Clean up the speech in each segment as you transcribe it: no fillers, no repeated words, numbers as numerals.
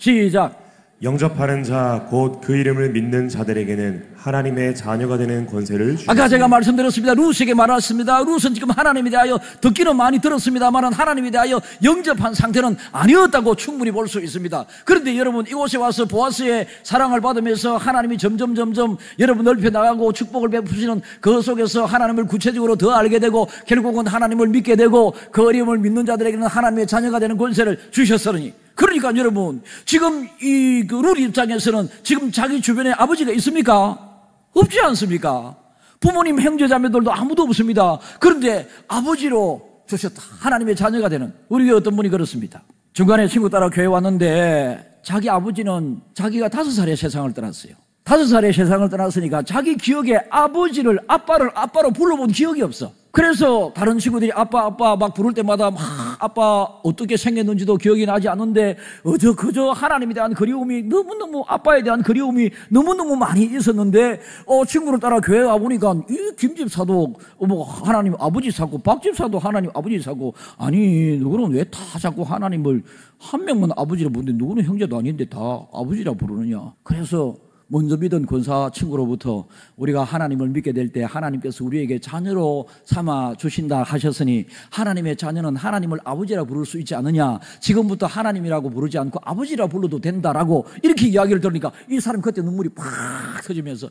시작. 영접하는 자 곧 그 이름을 믿는 자들에게는 하나님의 자녀가 되는 권세를 주셨습니다. 아까 제가 말씀드렸습니다. 룻에게 말했습니다. 룻은 지금 하나님에 대하여 듣기는 많이 들었습니다만 하나님에 대하여 영접한 상태는 아니었다고 충분히 볼 수 있습니다. 그런데 여러분 이곳에 와서 보아스의 사랑을 받으면서 하나님이 점점 여러분 넓혀 나가고 축복을 베푸시는 그 속에서 하나님을 구체적으로 더 알게 되고 결국은 하나님을 믿게 되고 그 어려움을 믿는 자들에게는 하나님의 자녀가 되는 권세를 주셨으니, 그러니까 여러분 지금 이 룻 입장에서는 지금 자기 주변에 아버지가 있습니까? 없지 않습니까? 부모님 형제자매들도 아무도 없습니다. 그런데 아버지로 주셨다. 하나님의 자녀가 되는. 우리 교회 어떤 분이 그렇습니다. 중간에 친구 따라 교회 왔는데 자기 아버지는 자기가 5살에 세상을 떠났어요. 5살에 세상을 떠났으니까 자기 기억에 아버지를 아빠로 불러본 기억이 없어. 그래서 다른 친구들이 아빠 막 부를 때마다 막 아빠 어떻게 생겼는지도 기억이 나지 않는데 그저 하나님에 대한 그리움이 너무너무, 아빠에 대한 그리움이 너무너무 많이 있었는데 친구를 따라 교회 와보니까 이 김집사도 뭐 하나님 아버지 사고 박집사도 하나님 아버지 사고, 아니 누구는 왜 다 자꾸 하나님을 한 명만 아버지라 부르는데 누구는 형제도 아닌데 다 아버지라 부르느냐. 그래서 먼저 믿은 권사 친구로부터 우리가 하나님을 믿게 될 때 하나님께서 우리에게 자녀로 삼아 주신다 하셨으니 하나님의 자녀는 하나님을 아버지라 부를 수 있지 않느냐, 지금부터 하나님이라고 부르지 않고 아버지라 불러도 된다라고 이렇게 이야기를 들으니까 이 사람 그때 눈물이 팍 터지면서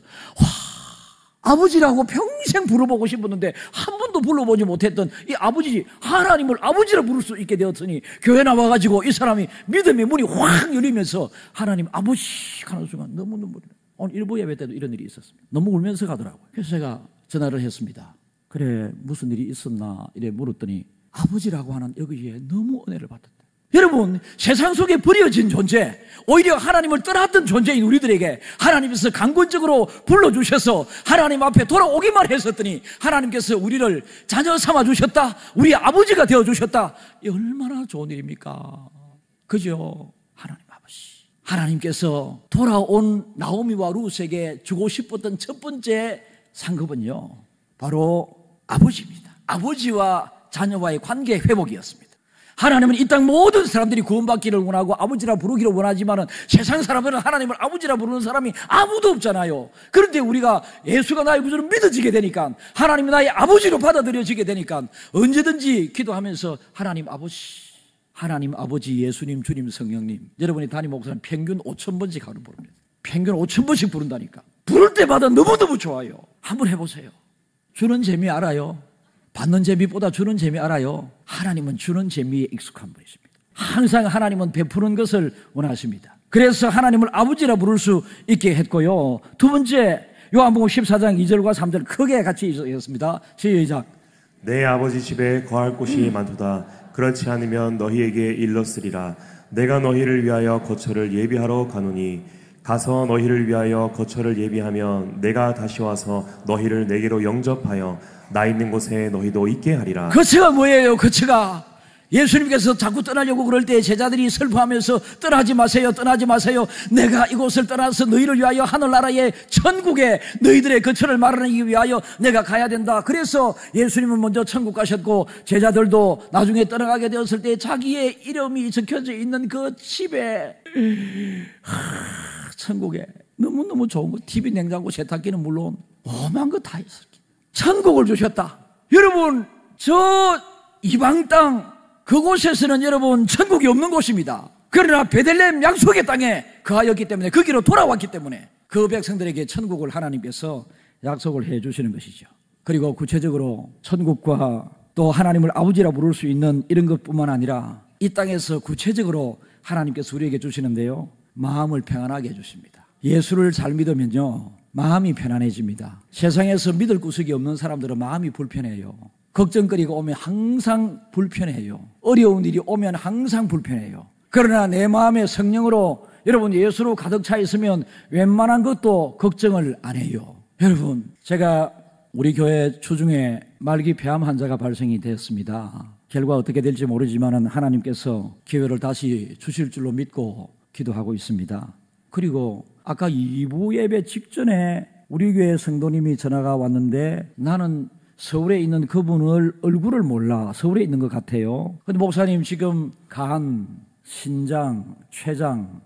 아버지라고 평생 불러보고 싶었는데 한 번도 불러보지 못했던 이 아버지, 하나님을 아버지라 부를 수 있게 되었으니 교회 나와가지고 이 사람이 믿음의 문이 확 열리면서 하나님 아버지 하는 순간 너무 눈물이 나요. 오늘 일부 예배 때도 이런 일이 있었습니다. 너무 울면서 가더라고요. 그래서 제가 전화를 했습니다. 그래 무슨 일이 있었나 이래 물었더니 아버지라고 하는 여기에 너무 은혜를 받았다. 여러분 세상 속에 버려진 존재, 오히려 하나님을 떠났던 존재인 우리들에게 하나님께서 강권적으로 불러주셔서 하나님 앞에 돌아오기만 했었더니 하나님께서 우리를 자녀 삼아 주셨다, 우리 아버지가 되어주셨다. 이 얼마나 좋은 일입니까? 그죠? 하나님 아버지, 하나님께서 돌아온 나오미와 룻에게 주고 싶었던 첫 번째 상급은요 바로 아버지입니다. 아버지와 자녀와의 관계 회복이었습니다. 하나님은 이 땅 모든 사람들이 구원받기를 원하고 아버지라 부르기를 원하지만 세상 사람들은 하나님을 아버지라 부르는 사람이 아무도 없잖아요. 그런데 우리가 예수가 나의 구주로 믿어지게 되니까, 하나님이 나의 아버지로 받아들여지게 되니까 언제든지 기도하면서 하나님 아버지, 예수님, 주님, 성령님. 여러분이 담임 목사는 평균 5,000번씩 하루 부릅니다. 평균 5,000번씩 부른다니까. 부를 때마다 너무너무 좋아요. 한번 해보세요. 주는 재미 알아요? 받는 재미보다 주는 재미 알아요? 하나님은 주는 재미에 익숙한 분이십니다. 항상 하나님은 베푸는 것을 원하십니다. 그래서 하나님을 아버지라 부를 수 있게 했고요. 두 번째, 요한복음 14장 2절과 3절 크게 같이 읽었습니다. 시작. 내 아버지 집에 거할 곳이 많도다. 그렇지 않으면 너희에게 일렀으리라. 내가 너희를 위하여 거처를 예비하러 가노니 가서 너희를 위하여 거처를 예비하면 내가 다시 와서 너희를 내게로 영접하여 나 있는 곳에 너희도 있게 하리라. 거처가 뭐예요? 거처가 예수님께서 자꾸 떠나려고 그럴 때 제자들이 슬퍼하면서 떠나지 마세요, 떠나지 마세요. 내가 이곳을 떠나서 너희를 위하여 하늘나라의 천국에 너희들의 거처를 마련하기 위하여 내가 가야 된다. 그래서 예수님은 먼저 천국 가셨고 제자들도 나중에 떠나가게 되었을 때 자기의 이름이 적혀져 있는 그 집에 천국에 너무너무 좋은 거, TV, 냉장고, 세탁기는 물론 어마한 거 다 있을 게 천국을 주셨다. 여러분 저 이방 땅 그곳에서는 여러분 천국이 없는 곳입니다. 그러나 베들레헴 약속의 땅에 거하였기 때문에, 거기로 돌아왔기 때문에 그 백성들에게 천국을 하나님께서 약속을 해 주시는 것이죠. 그리고 구체적으로 천국과 또 하나님을 아버지라 부를 수 있는 이런 것뿐만 아니라 이 땅에서 구체적으로 하나님께서 우리에게 주시는데요, 마음을 평안하게 해주십니다. 예수를 잘 믿으면요 마음이 편안해집니다. 세상에서 믿을 구석이 없는 사람들은 마음이 불편해요. 걱정거리가 오면 항상 불편해요. 어려운 일이 오면 항상 불편해요. 그러나 내 마음에 성령으로 여러분 예수로 가득 차 있으면 웬만한 것도 걱정을 안 해요. 여러분 제가 우리 교회 주중에 말기 폐암 환자가 발생이 됐습니다. 결과 어떻게 될지 모르지만 하나님께서 기회를 다시 주실 줄로 믿고 기도하고 있습니다. 그리고 아까 2부 예배 직전에 우리 교회 성도님이 전화가 왔는데 나는 서울에 있는 그분을 얼굴을 몰라. 서울에 있는 것 같아요. 근데 목사님 지금 간, 신장, 췌장